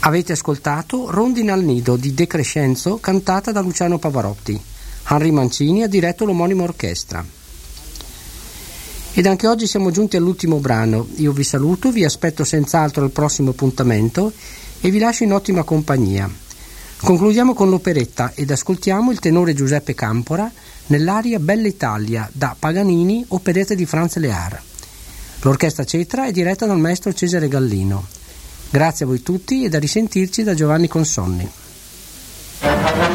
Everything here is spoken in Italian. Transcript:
Avete ascoltato Rondine al nido di De Crescenzo, cantata da Luciano Pavarotti. Henri Mancini ha diretto l'omonima orchestra. Ed anche oggi siamo giunti all'ultimo brano. Io vi saluto, vi aspetto senz'altro al prossimo appuntamento e vi lascio in ottima compagnia. Concludiamo con l'operetta ed ascoltiamo il tenore Giuseppe Campora nell'aria Bella Italia da Paganini, operetta di Franz Lear. L'orchestra Cetra è diretta dal maestro Cesare Gallino. Grazie a voi tutti e da risentirci da Giovanni Consonni.